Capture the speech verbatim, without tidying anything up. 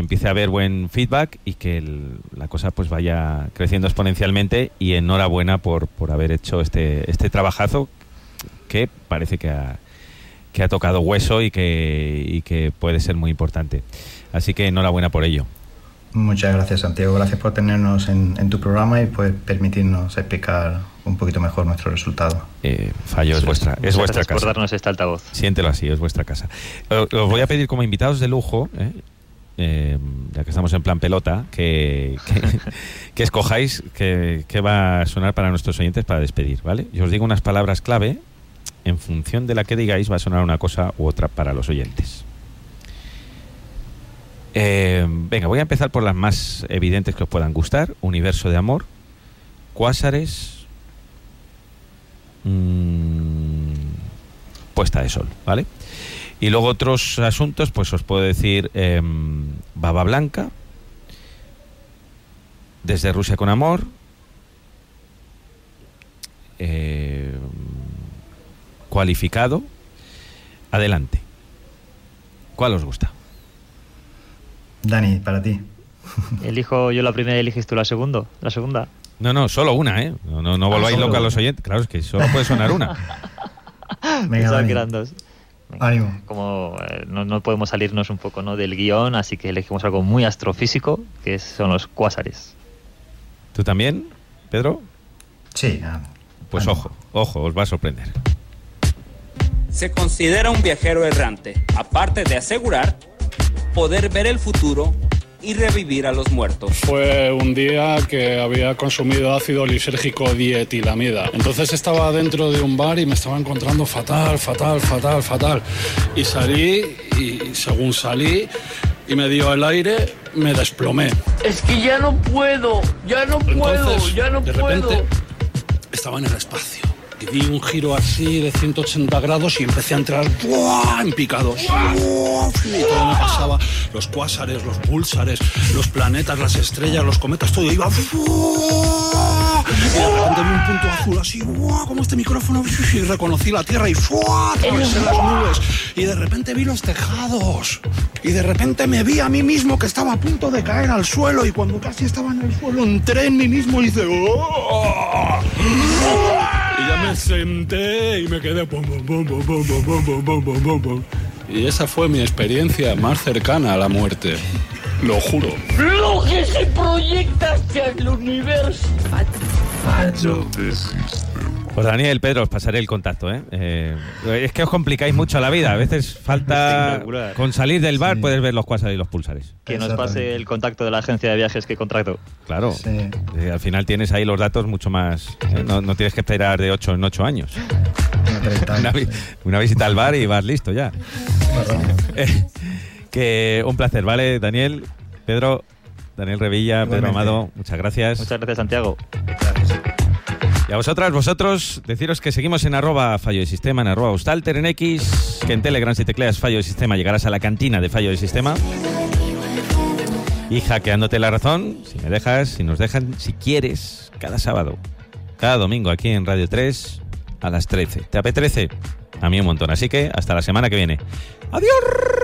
empiece a haber buen feedback y que el, la cosa pues vaya creciendo exponencialmente, y enhorabuena por, por haber hecho este, este trabajazo que parece que ha, que ha tocado hueso y que, y que puede ser muy importante. Así que enhorabuena por ello. Muchas gracias, Santiago. Gracias por tenernos en, en tu programa y por permitirnos explicar un poquito mejor nuestro resultado. Eh, Fallo, es vuestra, es vuestra casa. Por darnos este altavoz. Siéntelo así, es vuestra casa. Os voy a pedir como invitados de lujo, ¿eh? Eh, ya que estamos en plan pelota, que, que, que escojáis qué va a sonar para nuestros oyentes para despedir, ¿vale? Yo os digo unas palabras clave, en función de la que digáis va a sonar una cosa u otra para los oyentes. Eh, venga, voy a empezar por las más evidentes que os puedan gustar. Universo de amor, cuásares, mmm, puesta de sol, ¿vale? Y luego otros asuntos, pues os puedo decir eh, Baba Blanca, Desde Rusia con amor, eh, Cualificado. Adelante. ¿Cuál os gusta? Dani, para ti. Elijo yo la primera y eliges tú la segunda. La segunda. No, no, solo una, ¿eh? No, no, no volváis ah, locos a los oyentes. Claro, es que solo puede sonar una. Venga, Dani. Que eran dos. Venga, ánimo. Como eh, no, no podemos salirnos un poco, ¿no?, del guión, así que elegimos algo muy astrofísico, que son los cuásares. ¿Tú también, Pedro? Sí. Ah, pues ánimo. ojo, ojo, os va a sorprender. Se considera un viajero errante, aparte de asegurar poder ver el futuro y revivir a los muertos. Fue un día que había consumido ácido lisérgico dietilamida. Entonces estaba dentro de un bar y me estaba encontrando fatal, fatal, fatal, fatal. Y salí, y según salí y me dio el aire, me desplomé. Es que ya no puedo, ya no puedo, Entonces, ya no de puedo. repente, estaba en el espacio. Y di un giro así de ciento ochenta grados y empecé a entrar ¡buah! En picados. ¡Buah! Y todo me pasaba. Los cuásares, los púlsares, los planetas, las estrellas, los cometas, todo iba. ¡Buah! Y de repente vi un punto azul así, ¡buah! Como este micrófono. Y reconocí la Tierra y ¡buah! Atravesé las nubes. Y de repente vi los tejados. Y de repente me vi a mí mismo que estaba a punto de caer al suelo. Y cuando casi estaba en el suelo, entré en mí mismo y hice. ¡Oh! Y ya me senté y me quedé pum, pum, pum, pum, pum, pum, pum, pum, pum, pum, pum. Y esa fue mi experiencia más cercana a la muerte. Lo juro. Lo que se proyecta hacia el universo. Fallo de sistema. Pues Daniel, Pedro, os pasaré el contacto, ¿eh? eh es que os complicáis mucho la vida. A veces falta... Con salir del bar sí. Puedes ver los cuásares y los púlsares. Que nos pase el contacto de la agencia de viajes que contrato. Claro. Sí. Eh, al final tienes ahí los datos mucho más... ¿eh? No, no tienes que esperar de ocho en ocho años. Una, vi una visita al bar y vas listo ya. eh, que un placer, ¿vale, Daniel? Pedro, Daniel Revilla, Pedro Amado, muchas gracias. Muchas gracias, Santiago. Gracias. Y a vosotras, vosotros, deciros que seguimos en arroba fallo de sistema, en arroba Ustalter, en X, que en Telegram si tecleas fallo de sistema llegarás a la cantina de fallo de sistema. Y hackeándote la razón, si me dejas, si nos dejan, si quieres, cada sábado, cada domingo aquí en Radio tres a las trece. ¿Te apetece? A mí un montón, así que hasta la semana que viene. ¡Adiós!